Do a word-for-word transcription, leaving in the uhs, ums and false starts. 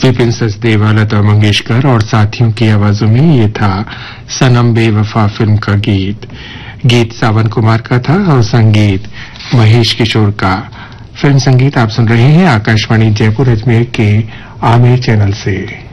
विपिन सचदेवा, लता मंगेशकर और साथियों की आवाजों में ये था सनम बेवफा फिल्म का गीत। गीत सावन कुमार का था और संगीत महेश किशोर का। फिल्म संगीत आप सुन रहे हैं आकाशवाणी जयपुर अजमेर के आमिर चैनल से।